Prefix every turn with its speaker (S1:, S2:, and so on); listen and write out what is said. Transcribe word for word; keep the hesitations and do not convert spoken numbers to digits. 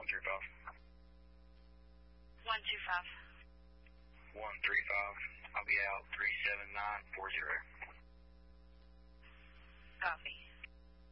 S1: three five.
S2: one two five.
S1: one three five. I'll be out three seven nine four zero.